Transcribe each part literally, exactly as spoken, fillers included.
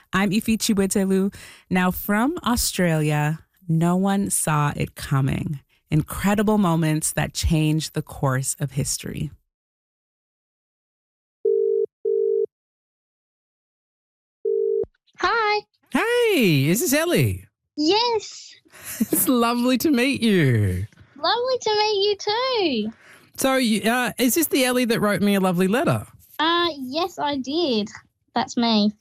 I'm Ifi Chiwetelu. Now, from Australia, no one saw it coming. Incredible moments that changed the course of history. Hi. Hey, is this Ellie? Yes. It's lovely to meet you. Lovely to meet you too. So, you- uh, is this the Ellie that wrote me a lovely letter? Uh, yes, I did. That's me.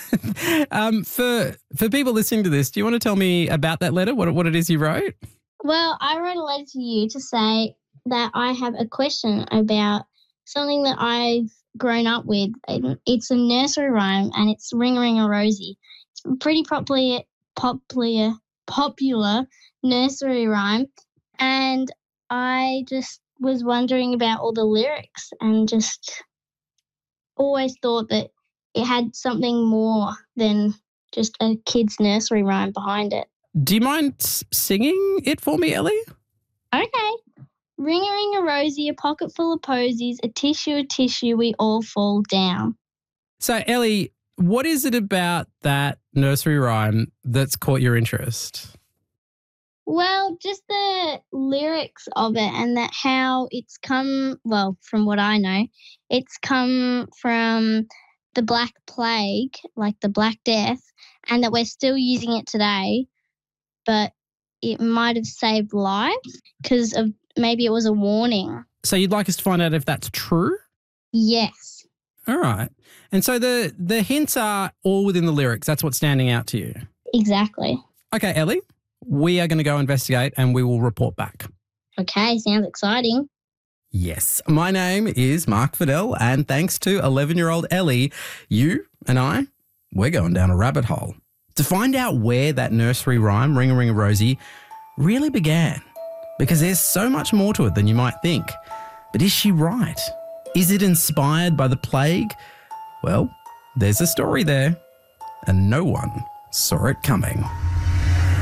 um, for for people listening to this, do you want to tell me about that letter? What what it is you wrote? Well, I wrote a letter to you to say that I have a question about something that I've grown up with. It's a nursery rhyme and it's Ring Ring a Rosie. It's a pretty popular, popular, popular nursery rhyme. And I just was wondering about all the lyrics and just always thought that it had something more than just a kid's nursery rhyme behind it. Do you mind s- singing it for me, Ellie? Okay. Ring a ring a rosy, a pocket full of posies, a tissue, a tissue, we all fall down. So, Ellie, what is it about that nursery rhyme that's caught your interest? Well, just the lyrics of it and that how it's come, well, from what I know, it's come from the Black Plague, like the Black Death, and that we're still using it today, but it might have saved lives because of maybe it was a warning. So you'd like us to find out if that's true? Yes. All right. And so the, the hints are all within the lyrics. That's what's standing out to you. Exactly. Okay, Ellie, we are going to go investigate and we will report back. Okay, sounds exciting. Yes. My name is Mark Fidel, and thanks to eleven-year-old Ellie, you and I, we're going down a rabbit hole to find out where that nursery rhyme, Ring a Ring a Rosie, really began. Because there's so much more to it than you might think. But is she right? Is it inspired by the plague? Well, there's a story there, and no one saw it coming.